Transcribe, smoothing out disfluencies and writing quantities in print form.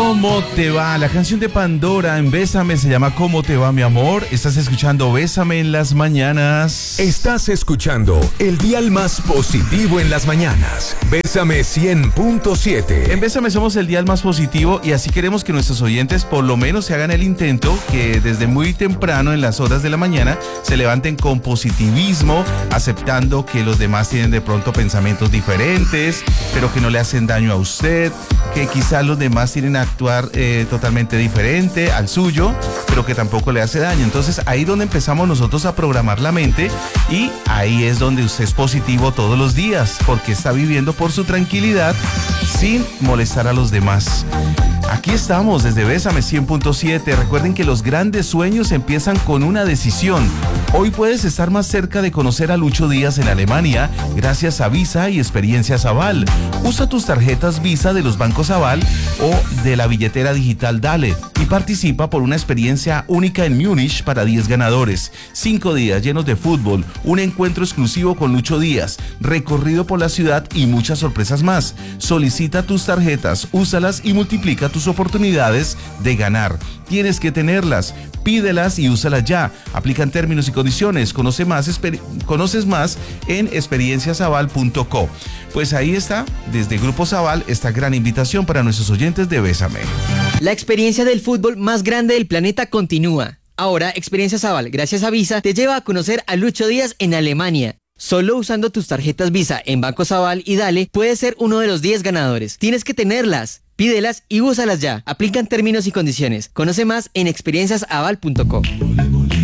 ¿Cómo te va? La canción de Pandora en Bésame se llama ¿Cómo te va, mi amor? Estás escuchando Bésame en las mañanas. Estás escuchando el dial más positivo en las mañanas. Bésame 100.7. En Bésame somos el dial más positivo y así queremos que nuestros oyentes por lo menos se hagan el intento, que desde muy temprano en las horas de la mañana se levanten con positivismo, aceptando que los demás tienen de pronto pensamientos diferentes, pero que no le hacen daño a usted, que quizás los demás tienen a actuar totalmente diferente al suyo, pero que tampoco le hace daño. Entonces ahí es donde empezamos nosotros a programar la mente y ahí es donde usted es positivo todos los días, porque está viviendo por su tranquilidad sin molestar a los demás. Aquí estamos desde Bésame 100.7. Recuerden que los grandes sueños empiezan con una decisión. Hoy puedes estar más cerca de conocer a Lucho Díaz en Alemania gracias a Visa y Experiencias Aval. Usa tus tarjetas Visa de los bancos Aval o de la billetera digital Dale y participa por una experiencia única en Múnich para 10 ganadores. 5 días llenos de fútbol, un encuentro exclusivo con Lucho Díaz, recorrido por la ciudad y muchas sorpresas más. Solicita tus tarjetas, úsalas y multiplica tus oportunidades de ganar. Tienes que tenerlas, pídelas y úsalas ya. Aplican términos y condiciones. Conoces más en experienciasaval.co. Pues ahí está, desde Grupo Aval, esta gran invitación para nuestros oyentes de Bésame. La experiencia del fútbol más grande del planeta continúa. Ahora, Experiencias Aval, gracias a Visa, te lleva a conocer a Lucho Díaz en Alemania. Solo usando tus tarjetas Visa en Bancos Aval y Dale, puedes ser uno de los 10 ganadores. Tienes que tenerlas, pídelas y úsalas ya. Aplican términos y condiciones. Conoce más en experienciasaval.co.